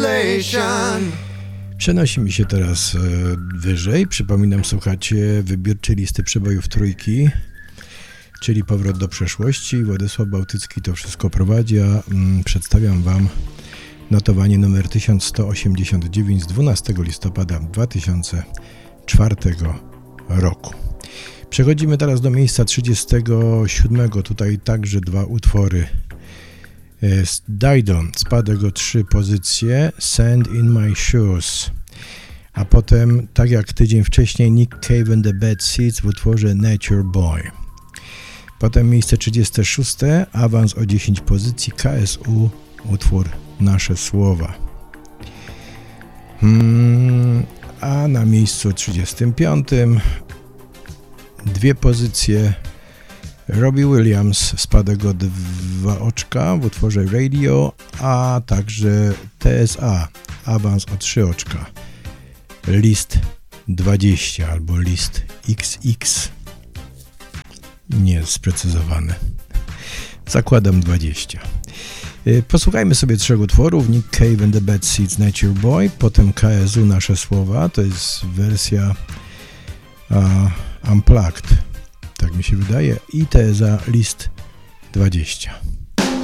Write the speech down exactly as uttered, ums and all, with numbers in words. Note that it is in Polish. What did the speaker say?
Przenosimy się teraz wyżej. Przypominam, słuchacie wybiórczej listy przebojów trójki, czyli Powrót do przeszłości. Władysław Bałtycki to wszystko prowadzi, a mm, przedstawiam Wam notowanie numer tysiąc sto osiemdziesiąt dziewięć z dwunastego listopada dwa tysiące czwartego roku. Przechodzimy teraz do miejsca trzydziestego siódmego. Tutaj także dwa utwory. Didon spadek o trzy pozycje, Sand in My Shoes, a potem, tak jak tydzień wcześniej, Nick Cave and the Bad Seeds w utworze Nature Boy. Potem miejsce trzydzieste szóste, awans o dziesięć pozycji, K S U, utwór Nasze Słowa. Hmm, a na miejscu trzydziestym piątym dwie pozycje, Robbie Williams, spadek o dwa oczka w utworze Radio, a także T S A, awans o trzy oczka, List dwadzieścia albo List X X, nie jest sprecyzowane, zakładam dwadzieścia. Posłuchajmy sobie trzech utworów: Nick Cave and the Bad Seeds, Nature Boy, potem K S U, Nasze Słowa, to jest wersja uh, Unplugged, tak mi się wydaje, i T S A, List dwadzieścia.